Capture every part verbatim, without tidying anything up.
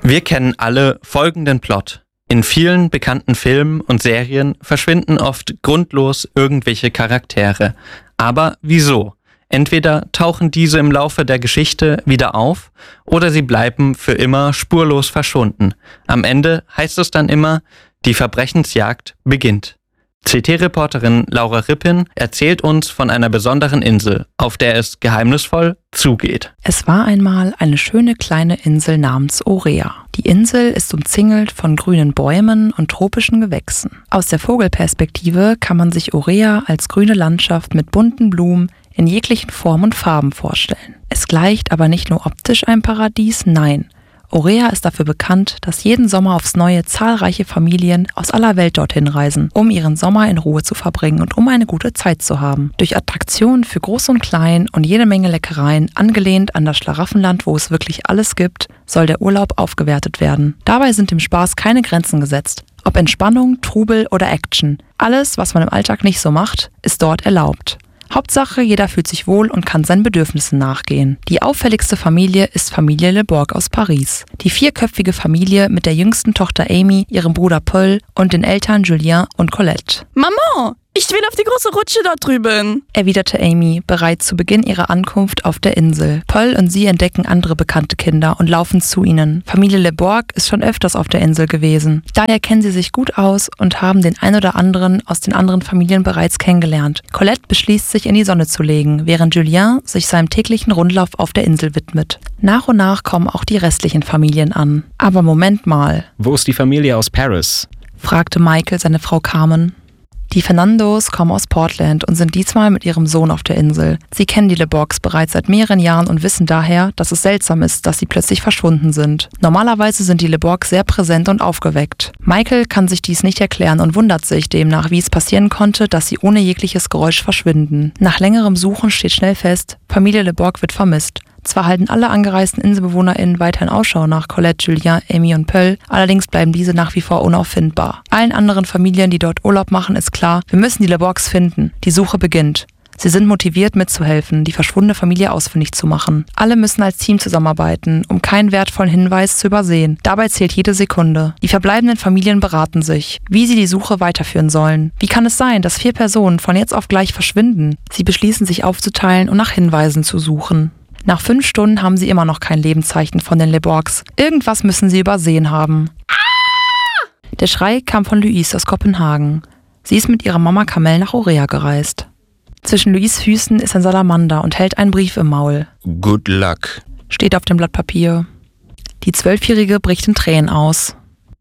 Wir kennen alle folgenden Plot. In vielen bekannten Filmen und Serien verschwinden oft grundlos irgendwelche Charaktere. Aber wieso? Entweder tauchen diese im Laufe der Geschichte wieder auf oder sie bleiben für immer spurlos verschwunden. Am Ende heißt es dann immer, die Verbrechensjagd beginnt. C T-Reporterin Laura Rippin erzählt uns von einer besonderen Insel, auf der es geheimnisvoll zugeht. Es war einmal eine schöne kleine Insel namens Ourea. Die Insel ist umzingelt von grünen Bäumen und tropischen Gewächsen. Aus der Vogelperspektive kann man sich Ourea als grüne Landschaft mit bunten Blumen in jeglichen Formen und Farben vorstellen. Es gleicht aber nicht nur optisch einem Paradies, nein. Ourea ist dafür bekannt, dass jeden Sommer aufs Neue zahlreiche Familien aus aller Welt dorthin reisen, um ihren Sommer in Ruhe zu verbringen und um eine gute Zeit zu haben. Durch Attraktionen für Groß und Klein und jede Menge Leckereien, angelehnt an das Schlaraffenland, wo es wirklich alles gibt, soll der Urlaub aufgewertet werden. Dabei sind dem Spaß keine Grenzen gesetzt. Ob Entspannung, Trubel oder Action. Alles, was man im Alltag nicht so macht, ist dort erlaubt. Hauptsache, jeder fühlt sich wohl und kann seinen Bedürfnissen nachgehen. Die auffälligste Familie ist Familie Le Borg aus Paris. Die vierköpfige Familie mit der jüngsten Tochter Amy, ihrem Bruder Paul und den Eltern Julien und Colette. Maman, ich will auf die große Rutsche da drüben, erwiderte Amy, bereits zu Beginn ihrer Ankunft auf der Insel. Paul und sie entdecken andere bekannte Kinder und laufen zu ihnen. Familie Le Borg ist schon öfters auf der Insel gewesen. Daher kennen sie sich gut aus und haben den ein oder anderen aus den anderen Familien bereits kennengelernt. Colette beschließt, sich in die Sonne zu legen, während Julien sich seinem täglichen Rundlauf auf der Insel widmet. Nach und nach kommen auch die restlichen Familien an. Aber Moment mal. Wo ist die Familie aus Paris? Fragte Michael seine Frau Carmen. Die Fernandos kommen aus Portland und sind diesmal mit ihrem Sohn auf der Insel. Sie kennen die Le Borgs bereits seit mehreren Jahren und wissen daher, dass es seltsam ist, dass sie plötzlich verschwunden sind. Normalerweise sind die Le Borgs sehr präsent und aufgeweckt. Michael kann sich dies nicht erklären und wundert sich demnach, wie es passieren konnte, dass sie ohne jegliches Geräusch verschwinden. Nach längerem Suchen steht schnell fest, Familie Le Borg wird vermisst. Zwar halten alle angereisten InselbewohnerInnen weiterhin Ausschau nach Colette, Julien, Amy und Paul, allerdings bleiben diese nach wie vor unauffindbar. Allen anderen Familien, die dort Urlaub machen, ist klar, wir müssen die Le Borgs finden. Die Suche beginnt. Sie sind motiviert mitzuhelfen, die verschwundene Familie ausfindig zu machen. Alle müssen als Team zusammenarbeiten, um keinen wertvollen Hinweis zu übersehen. Dabei zählt jede Sekunde. Die verbleibenden Familien beraten sich, wie sie die Suche weiterführen sollen. Wie kann es sein, dass vier Personen von jetzt auf gleich verschwinden? Sie beschließen, sich aufzuteilen und nach Hinweisen zu suchen. Nach fünf Stunden haben sie immer noch kein Lebenszeichen von den Le Borgs. Irgendwas müssen sie übersehen haben. Der Schrei kam von Louise aus Kopenhagen. Sie ist mit ihrer Mama Kamel nach Ourea gereist. Zwischen Louises Füßen ist ein Salamander und hält einen Brief im Maul. Good luck, steht auf dem Blatt Papier. Die Zwölfjährige bricht in Tränen aus.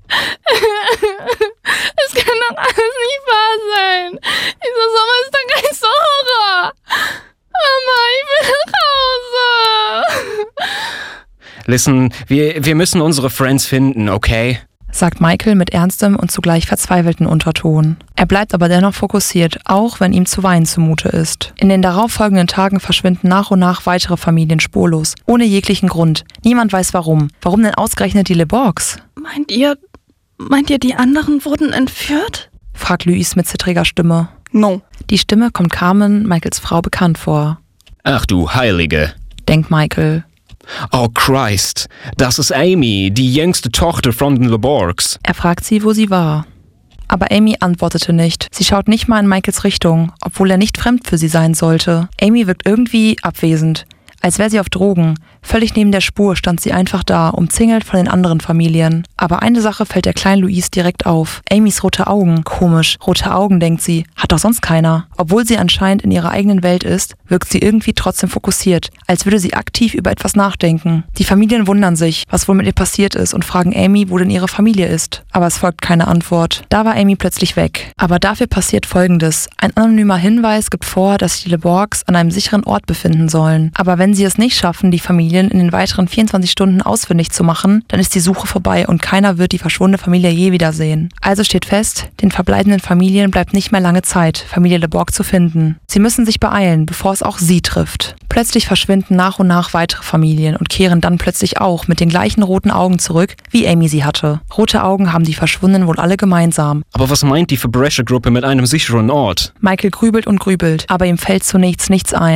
Es kann doch alles nicht wahr sein. Dieser Sommer ist doch kein Horror. Mama, ich will nach Hause. Listen, wir, wir müssen unsere Friends finden, okay? Sagt Michael mit ernstem und zugleich verzweifelten Unterton. Er bleibt aber dennoch fokussiert, auch wenn ihm zu weinen zumute ist. In den darauffolgenden Tagen verschwinden nach und nach weitere Familien spurlos, ohne jeglichen Grund. Niemand weiß warum. Warum denn ausgerechnet die Le Borgs? Meint ihr, meint ihr, die anderen wurden entführt? Fragt Louise mit zittriger Stimme. No. Die Stimme kommt Carmen, Michaels Frau, bekannt vor. Ach du Heilige, denkt Michael. Oh Christ, das ist Amy, die jüngste Tochter von den Le Borgs. Er fragt sie, wo sie war. Aber Amy antwortete nicht. Sie schaut nicht mal in Michaels Richtung, obwohl er nicht fremd für sie sein sollte. Amy wirkt irgendwie abwesend, als wäre sie auf Drogen. Völlig neben der Spur stand sie einfach da, umzingelt von den anderen Familien. Aber eine Sache fällt der kleinen Louise direkt auf. Amys rote Augen. Komisch. Rote Augen, denkt sie. Hat doch sonst keiner. Obwohl sie anscheinend in ihrer eigenen Welt ist, wirkt sie irgendwie trotzdem fokussiert, als würde sie aktiv über etwas nachdenken. Die Familien wundern sich, was wohl mit ihr passiert ist und fragen Amy, wo denn ihre Familie ist. Aber es folgt keine Antwort. Da war Amy plötzlich weg. Aber dafür passiert Folgendes. Ein anonymer Hinweis gibt vor, dass sich die Le Borgs an einem sicheren Ort befinden sollen. Aber wenn sie es nicht schaffen, die Familien in den weiteren vierundzwanzig Stunden ausfindig zu machen, dann ist die Suche vorbei und keiner wird die verschwundene Familie je wiedersehen. Also steht fest, den verbleibenden Familien bleibt nicht mehr lange Zeit, Familie Le Borg zu finden. Sie müssen sich beeilen, bevor es auch sie trifft. Plötzlich verschwinden nach und nach weitere Familien und kehren dann plötzlich auch mit den gleichen roten Augen zurück, wie Amy sie hatte. Rote Augen haben die Verschwundenen wohl alle gemeinsam. Aber was meint die Verbrechergruppe mit einem sicheren Ort? Michael grübelt und grübelt, aber ihm fällt zunächst nichts ein.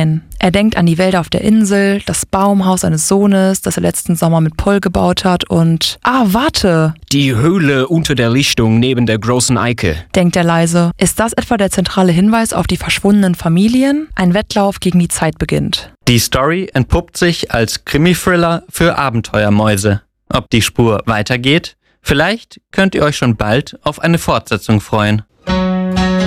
Er denkt an die Wälder auf der Insel, das Baumhaus seines Sohnes, das er letzten Sommer mit Paul gebaut hat und... Ah, warte! Die Höhle unter der Lichtung neben der großen Eiche. Denkt er leise. Ist das etwa der zentrale Hinweis auf die verschwundenen Familien? Ein Wettlauf gegen die Zeit beginnt. Die Story entpuppt sich als Krimi-Thriller für Abenteuermäuse. Ob die Spur weitergeht? Vielleicht könnt ihr euch schon bald auf eine Fortsetzung freuen.